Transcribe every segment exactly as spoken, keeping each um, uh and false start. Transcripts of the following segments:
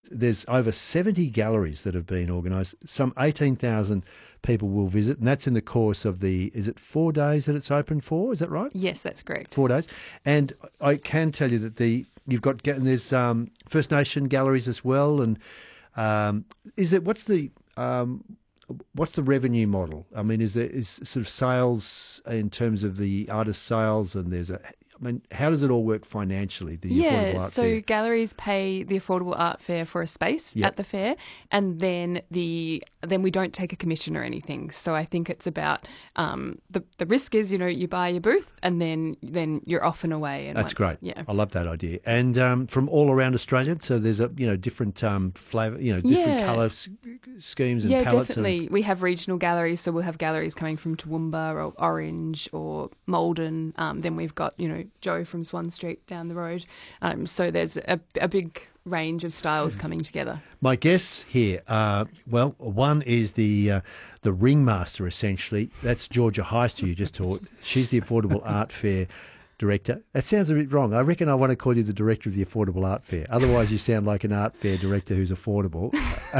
There's over seventy galleries that have been organised. Some eighteen thousand people will visit, and that's in the course of the, is it four days that it's open for? Is that right? Yes, that's correct. Four days. And I can tell you that the you've got, and there's um, First Nation galleries as well. And um, is it, what's the, um, what's the revenue model? I mean, is there is sort of sales in terms of the artist sales, and there's a, I mean, how does it all work financially, the yeah, Affordable Art so Fair? galleries pay the Affordable Art Fair for a space Yep. at the fair, and then the then we don't take a commission or anything. So I think it's about um, the the risk is, you know, you buy your booth and then then you're off and away. And That's once, great. Yeah, I love that idea. And um, from all around Australia, so there's a you know different um, flavour, you know different Yeah. colour s- schemes and yeah, palettes. definitely. We have regional galleries, so we'll have galleries coming from Toowoomba or Orange or Malden. Um, then we've got, you know, Joe from Swan Street down the road. Um, so there's a, a big range of styles coming together. And my guests here are, well, one is the uh, the ringmaster, essentially. That's Georgia Heist, who you just taught. She's the Affordable Art Fair director. That sounds a bit wrong. I reckon I want to call you the director of the Affordable Art Fair. Otherwise, you sound like an art fair director who's affordable.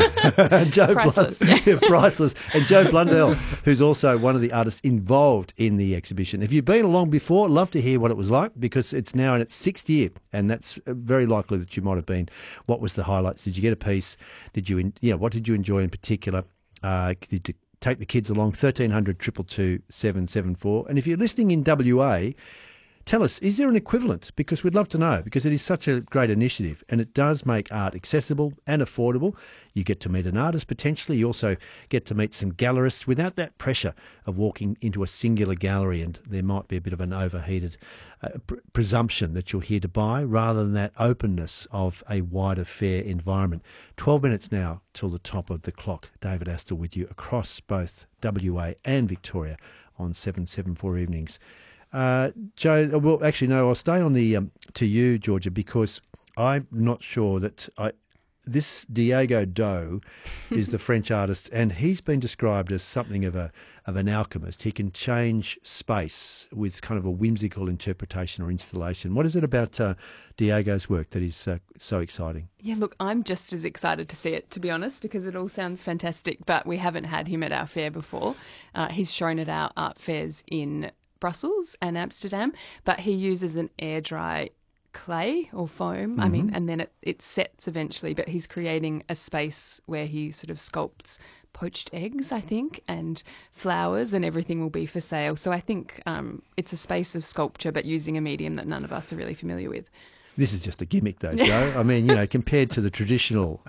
Joe Priceless. Blund- yeah, priceless. And Joe Blundell, who's also one of the artists involved in the exhibition. If you've been along before, love to hear what it was like, because it's now in its sixth year, and that's very likely that you might have been. What was the highlights? Did you get a piece? Did you, in, yeah, what did you enjoy in particular? Uh, did you take the kids along? thirteen hundred, two two two, seven seven four. And if you're listening in W A, tell us, is there an equivalent? Because we'd love to know, because it is such a great initiative, and it does make art accessible and affordable. You get to meet an artist potentially. You also get to meet some gallerists without that pressure of walking into a singular gallery, and there might be a bit of an overheated uh, pr- presumption that you're here to buy, rather than that openness of a wider fair environment. twelve minutes now till the top of the clock. David Astle with you across both W A and Victoria on seven seven four Evenings. Uh, Joe, well, actually, no, I'll stay on the um, to you, Georgia, because I'm not sure that I. This Diego Doe is the French artist, and he's been described as something of a of an alchemist. He can change space with kind of a whimsical interpretation or installation. What is it about uh, Diego's work that is uh, so exciting? Yeah, look, I'm just as excited to see it, to be honest, because it all sounds fantastic, but we haven't had him at our fair before. Uh, he's shown at our art fairs in Brussels and Amsterdam, but he uses an air dry clay or foam, I mean, and then it, it sets eventually, but he's creating a space where he sort of sculpts poached eggs, I think, and flowers, and everything will be for sale. So I think um, it's a space of sculpture, but using a medium that none of us are really familiar with. This is just a gimmick, though, Joe. I mean, you know, compared to the traditional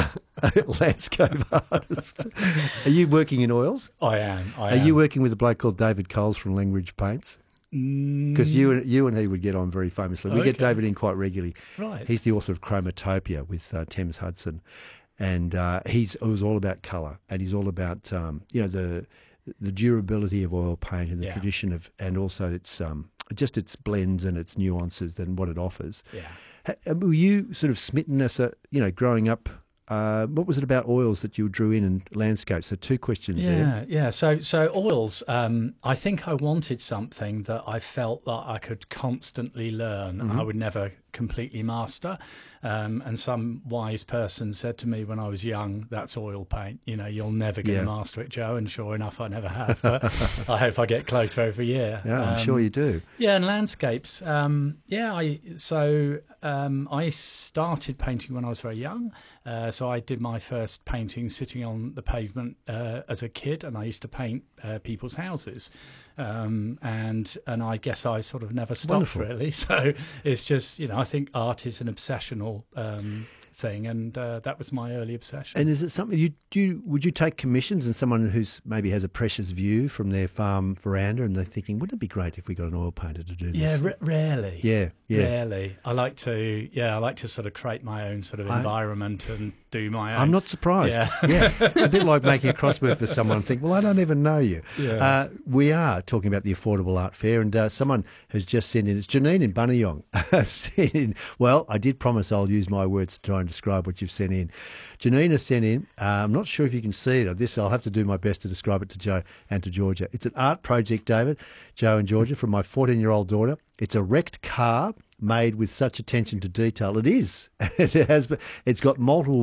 landscape artist. Are you working in oils? I am. I Are am. you working with a bloke called David Coles from Langridge Paints? Because you and you and he would get on very famously. We get Okay. David in quite regularly. Right. He's the author of Chromatopia with uh, Thames Hudson, and uh, he's it was all about colour, and he's all about um, you know the the durability of oil paint and the Yeah. tradition of, and also its um, just its blends and its nuances and what it offers. Yeah. Ha- Were you sort of smitten as a you know growing up? Uh, what was it about oils that you drew in and landscapes? So two questions there. Yeah, yeah. So, so oils. Um, I think I wanted something that I felt that I could constantly learn, and I would never completely master. Um, and some wise person said to me when I was young, "That's oil paint. You know, you'll never get Yeah. to master it, Joe." And sure enough, I never have. But I hope I get closer every year. Yeah, I'm Um, sure you do. Yeah, and landscapes. Um, yeah, I so um, I started painting when I was very young. Uh, so I did my first painting sitting on the pavement uh, as a kid, and I used to paint uh, people's houses. Um, and and I guess I sort of never stopped, Wonderful. really. So it's just, you know, I think art is an obsessional um, thing, and uh, that was my early obsession. And is it something you do? You, would you take commissions, and someone who's maybe has a precious view from their farm veranda, and they're thinking, wouldn't it be great if we got an oil painter to do yeah, this? r- rarely. yeah, yeah. Rarely. I like to, yeah, I like to sort of create my own sort of I- environment and do my own. I'm not surprised. Yeah. Yeah. It's a bit like making a crossword for someone and think, well, I don't even know you. Yeah. Uh, we are talking about the Affordable Art Fair, and uh, someone has just sent in, it's Janine in Bunyong, sent in, well, I did promise I'll use my words to try and describe what you've sent in. Janine has sent in, uh, I'm not sure if you can see it. This, I'll have to do my best to describe it to Joe and to Georgia. It's an art project, David, Joe and Georgia, from my fourteen-year-old daughter. It's a wrecked car made with such attention to detail. It is. It has. It's got multiple